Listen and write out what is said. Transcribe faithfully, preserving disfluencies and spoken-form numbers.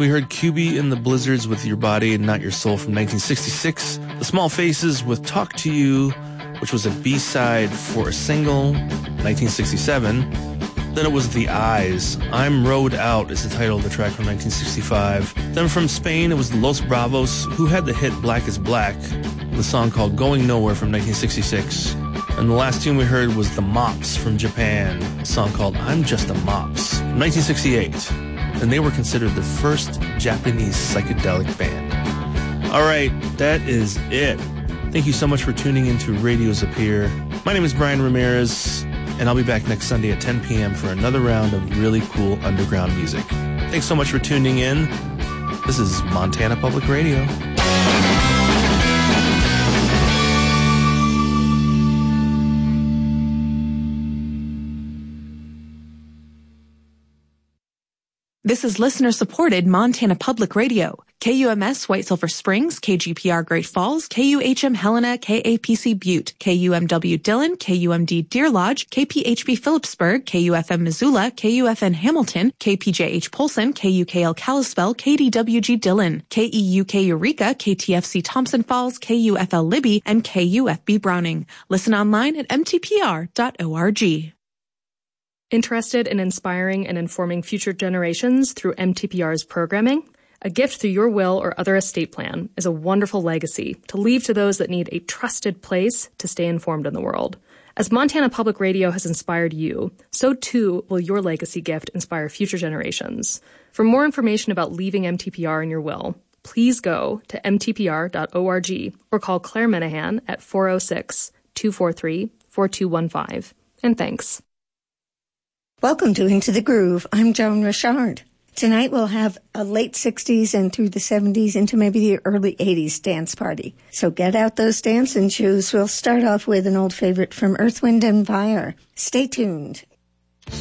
we heard Q B and the Blizzards with Your Body and Not Your Soul from nineteen sixty-six. The Small Faces with Talk to You, which was a B-side for a single, nineteen sixty-seven. Then it was The Eyes. I'm Rode Out is the title of the track from nineteen sixty-five. Then from Spain, it was Los Bravos, who had the hit Black is Black, the song called Going Nowhere from nineteen sixty-six. And the last tune we heard was The Mops from Japan, a song called I'm Just a Mops, from nineteen sixty-eight. And they were considered the first Japanese psychedelic band. All right, that is it. Thank you so much for tuning in to Radios Up Here. My name is Brian Ramirez, and I'll be back next Sunday at ten p.m. for another round of really cool underground music. Thanks so much for tuning in. This is Montana Public Radio. This is listener-supported Montana Public Radio. K U M S White Silver Springs, K G P R Great Falls, K U H M Helena, K A P C Butte, K U M W Dillon, K U M D Deer Lodge, K P H B Phillipsburg, K U F M Missoula, K U F N Hamilton, K P J H Polson, K U K L Kalispell, K D W G Dillon, K E U K Eureka, K T F C Thompson Falls, K U F L Libby, and K U F B Browning. Listen online at m t p r dot org. Interested in inspiring and informing future generations through M T P R's programming? A gift through your will or other estate plan is a wonderful legacy to leave to those that need a trusted place to stay informed in the world. As Montana Public Radio has inspired you, so too will your legacy gift inspire future generations. For more information about leaving M T P R in your will, please go to m t p r dot org or call Claire Menahan at four oh six, two four three, four two one five. And thanks. Welcome to Into the Groove. I'm Joan Richard. Tonight we'll have a late sixties and through the seventies into maybe the early eighties dance party. So get out those dancing shoes. We'll start off with an old favorite from Earth, Wind and Fire. Stay tuned.